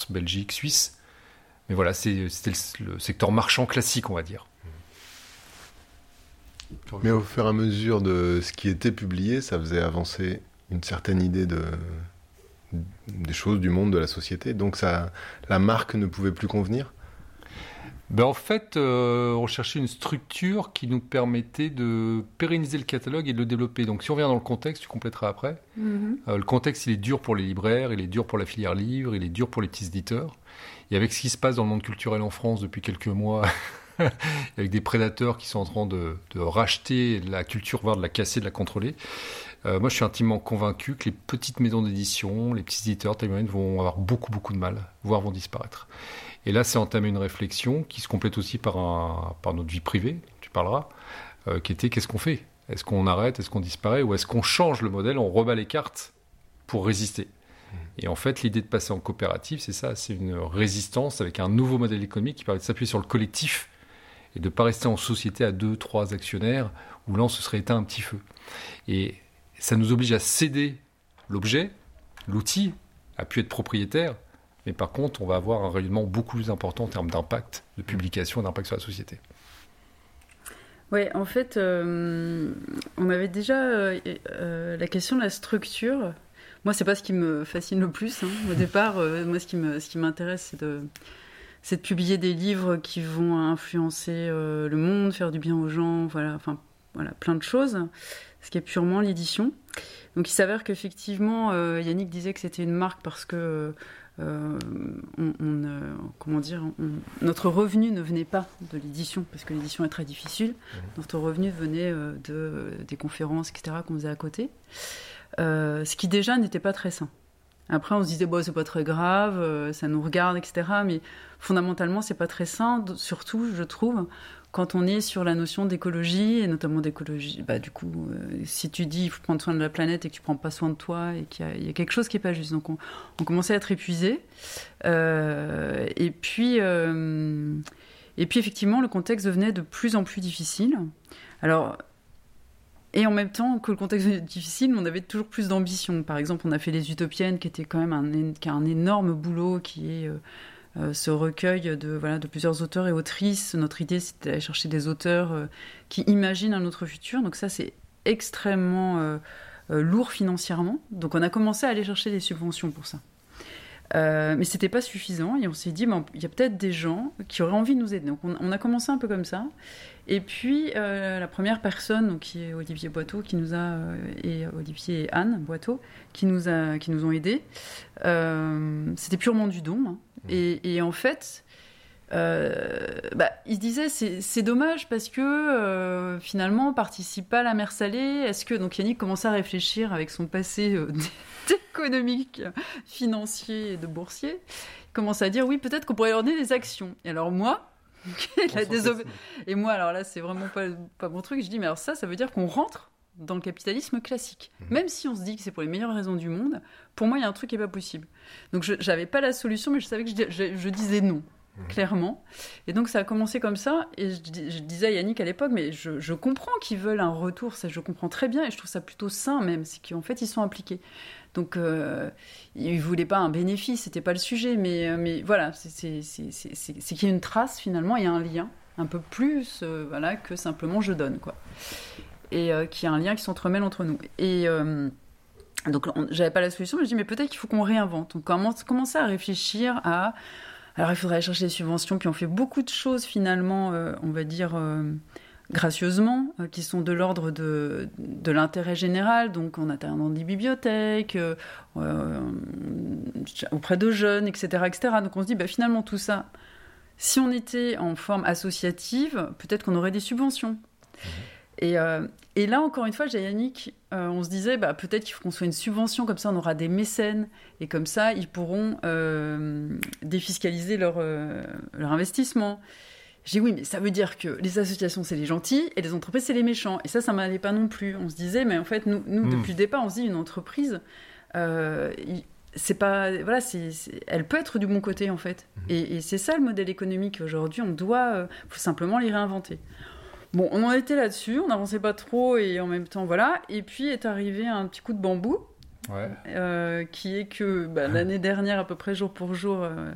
France, Belgique, Suisse. Mais voilà, c'était le secteur marchand classique, on va dire. Mais au fur et à mesure de ce qui était publié, ça faisait avancer une certaine idée des choses, du monde, de la société. Donc la marque ne pouvait plus convenir. En fait, on cherchait une structure qui nous permettait de pérenniser le catalogue et de le développer. Donc si on revient dans le contexte, tu compléteras après. Le contexte, il est dur pour les libraires, il est dur pour la filière livre, il est dur pour les petits éditeurs. Et avec ce qui se passe dans le monde culturel en France depuis quelques mois, avec des prédateurs qui sont en train de racheter la culture, voire de la casser, de la contrôler, moi je suis intimement convaincu que les petites maisons d'édition, les petits éditeurs taille moyenne vont avoir beaucoup de mal, voire vont disparaître. Et là, c'est entamé une réflexion qui se complète aussi par notre vie privée, tu parleras, qui était qu'est-ce qu'on fait ? Est-ce qu'on arrête ? Est-ce qu'on disparaît ? Ou est-ce qu'on change le modèle ? On rebat les cartes pour résister. Et en fait, l'idée de passer en coopérative, c'est ça, c'est une résistance avec un nouveau modèle économique qui permet de s'appuyer sur le collectif et de ne pas rester en société à 2-3 actionnaires où là, on se serait éteint un petit feu. Et ça nous oblige à céder l'objet, l'outil, à pu être propriétaire. Mais par contre, on va avoir un rayonnement beaucoup plus important en termes d'impact, de publication et d'impact sur la société. Oui, en fait, on avait déjà la question de la structure. Moi, c'est pas ce qui me fascine le plus. Au départ, moi, ce qui m'intéresse, c'est de publier des livres qui vont influencer le monde, faire du bien aux gens, voilà, plein de choses, ce qui est purement l'édition. Donc, il s'avère qu'effectivement, Yannick disait que c'était une marque parce que notre revenu ne venait pas de l'édition, parce que l'édition est très difficile. Notre revenu venait des conférences, etc., qu'on faisait à côté. Ce qui déjà n'était pas très sain. Après, on se disait, c'est pas très grave, ça nous regarde, etc. Mais fondamentalement, c'est pas très sain, surtout, je trouve, quand on est sur la notion d'écologie, et notamment d'écologie. Du coup, si tu dis il faut prendre soin de la planète et que tu prends pas soin de toi, et qu'il y a quelque chose qui est pas juste. Donc, on commençait à être épuisé. Et puis, effectivement, le contexte devenait de plus en plus difficile. Alors, et en même temps que le contexte est difficile, on avait toujours plus d'ambition. Par exemple, on a fait Les Utopiennes, qui était quand même qui a un énorme boulot, qui est ce recueil de plusieurs auteurs et autrices. Notre idée, c'était d'aller chercher des auteurs qui imaginent un autre futur. Donc ça, c'est extrêmement lourd financièrement. Donc on a commencé à aller chercher des subventions pour ça. Mais c'était pas suffisant, et on s'est dit, il y a peut-être des gens qui auraient envie de nous aider. Donc on a commencé un peu comme ça. Et puis la première personne, donc, qui est Olivier Boiteau, et Olivier et Anne Boiteau, qui nous ont aidés. C'était purement du don. Et en fait, il se disait, c'est dommage parce que finalement, on participe pas à la mer Salée. Est-ce que, donc Yannick commençait à réfléchir avec son passé économique, financier et de boursier, il commence à dire oui, peut-être qu'on pourrait leur donner des actions. Et alors moi, et moi, alors là, c'est vraiment pas mon truc. Je dis, mais alors ça veut dire qu'on rentre dans le capitalisme classique. Même si on se dit que c'est pour les meilleures raisons du monde, pour moi, il y a un truc qui n'est pas possible. Donc, je n'avais pas la solution, mais je savais que je disais non, clairement. Et donc, ça a commencé comme ça. Et je disais à Yannick à l'époque, mais je comprends qu'ils veulent un retour, ça, je comprends très bien, et je trouve ça plutôt sain même, c'est qu'en fait, ils sont impliqués. Donc, ils ne voulaient pas un bénéfice, ce n'était pas le sujet, mais voilà, c'est qu'il y a une trace, finalement, il y a un lien, un peu plus que simplement je donne, quoi. Et qu'il y a un lien qui s'entremêle entre nous. Et donc, j'avais pas la solution, mais je dis, mais peut-être qu'il faut qu'on réinvente. Donc, on commençait à réfléchir à... Alors, il faudrait aller chercher des subventions, puis on fait beaucoup de choses, finalement, on va dire... gracieusement, qui sont de l'ordre de l'intérêt général. Donc, on intervient dans des bibliothèques, auprès de jeunes, etc., etc. Donc, on se dit, finalement, tout ça, si on était en forme associative, peut-être qu'on aurait des subventions. Et là, encore une fois, j'ai Yannick, on se disait, peut-être qu'il faut qu'on soit une subvention, comme ça, on aura des mécènes, et comme ça, ils pourront défiscaliser leur investissement. J'ai dit oui, mais ça veut dire que les associations, c'est les gentils, et les entreprises, c'est les méchants. Et ça m'allait pas non plus. On se disait, mais en fait, nous depuis le départ, on se dit, une entreprise, c'est pas... Voilà, elle peut être du bon côté, en fait. Et c'est ça, le modèle économique. Aujourd'hui, faut simplement les réinventer. Bon, on en était là-dessus, on n'avançait pas trop, et en même temps, voilà. Et puis est arrivé un petit coup de bambou, qui est que l'année dernière, à peu près jour pour jour...